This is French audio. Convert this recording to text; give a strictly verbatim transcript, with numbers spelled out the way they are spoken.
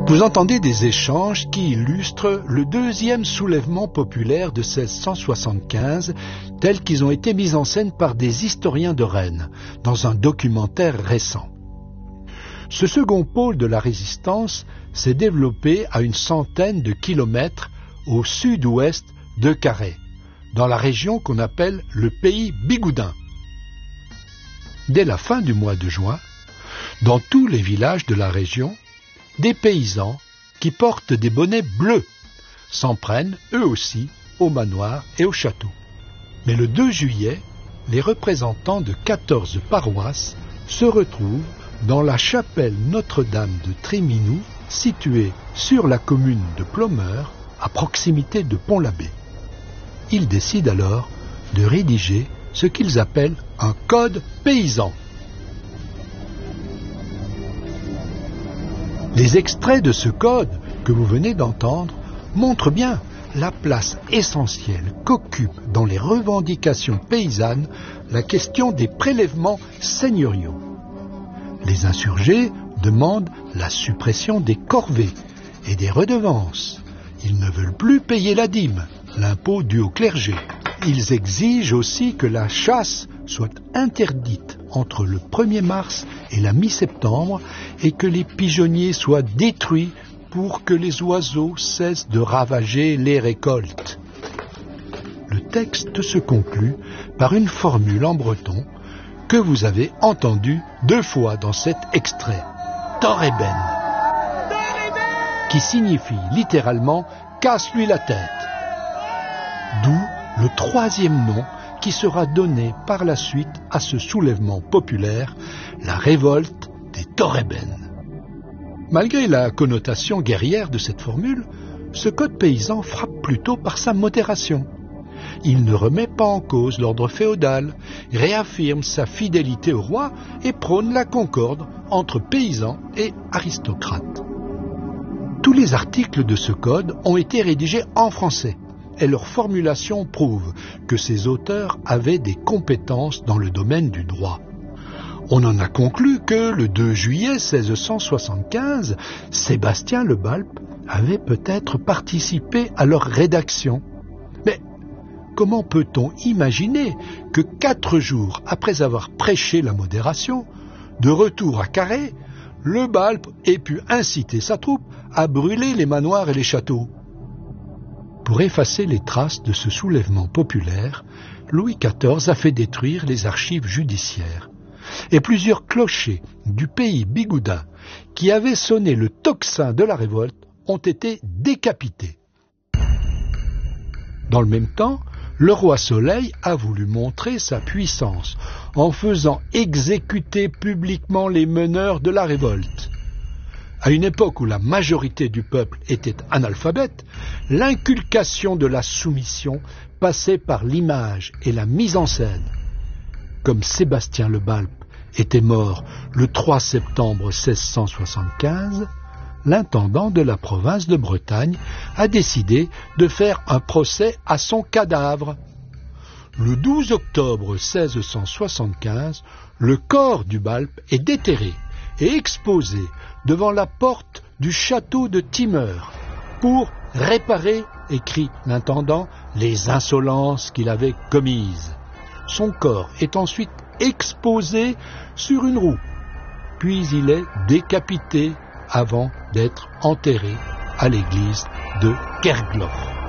Vous entendez des échanges qui illustrent le deuxième soulèvement populaire de seize cent soixante-quinze, tels qu'ils ont été mis en scène par des historiens de Rennes, dans un documentaire récent. Ce second pôle de la résistance s'est développé à une centaine de kilomètres au sud-ouest de Carhaix, dans la région qu'on appelle le pays bigoudin. Dès la fin du mois de juin, dans tous les villages de la région, des paysans qui portent des bonnets bleus s'en prennent, eux aussi, au manoir et au château. Mais le deux juillet, les représentants de quatorze paroisses se retrouvent dans la chapelle Notre-Dame de Tréminoux, située sur la commune de Plomeur, à proximité de Pont-l'Abbé. Ils décident alors de rédiger ce qu'ils appellent un code paysan. Les extraits de ce code que vous venez d'entendre montrent bien la place essentielle qu'occupe dans les revendications paysannes la question des prélèvements seigneuriaux. Les insurgés demandent la suppression des corvées et des redevances. Ils ne veulent plus payer la dîme, l'impôt dû au clergé. Ils exigent aussi que la chasse soit interdite entre le premier mars et la mi-septembre et que les pigeonniers soient détruits pour que les oiseaux cessent de ravager les récoltes. Le texte se conclut par une formule en breton que vous avez entendue deux fois dans cet extrait, Toreben, qui signifie littéralement « casse-lui la tête ». D'où le troisième nom qui sera donné par la suite à ce soulèvement populaire, la révolte des Toreben. Malgré la connotation guerrière de cette formule, ce code paysan frappe plutôt par sa modération. Il ne remet pas en cause l'ordre féodal, réaffirme sa fidélité au roi et prône la concorde entre paysans et aristocrates. Tous les articles de ce code ont été rédigés en français, et leur formulation prouve que ces auteurs avaient des compétences dans le domaine du droit. On en a conclu que le deux juillet seize cent soixante-quinze, Sébastien Le Balp avait peut-être participé à leur rédaction. Mais comment peut-on imaginer que quatre jours après avoir prêché la modération, de retour à Carhaix, Le Balp ait pu inciter sa troupe à brûler les manoirs et les châteaux? Pour effacer les traces de ce soulèvement populaire, Louis quatorze a fait détruire les archives judiciaires. Et plusieurs clochers du pays bigoudin qui avaient sonné le tocsin de la révolte ont été décapités. Dans le même temps, le roi Soleil a voulu montrer sa puissance en faisant exécuter publiquement les meneurs de la révolte. À une époque où la majorité du peuple était analphabète, l'inculcation de la soumission passait par l'image et la mise en scène. Comme Sébastien Le Balp était mort le trois septembre seize cent soixante-quinze, l'intendant de la province de Bretagne a décidé de faire un procès à son cadavre. Le douze octobre seize cent soixante-quinze, le corps du Balp est déterré et exposé devant la porte du château de Timeur pour réparer, écrit l'intendant, les insolences qu'il avait commises. Son corps est ensuite exposé sur une roue, puis il est décapité avant d'être enterré à l'église de Kerglof.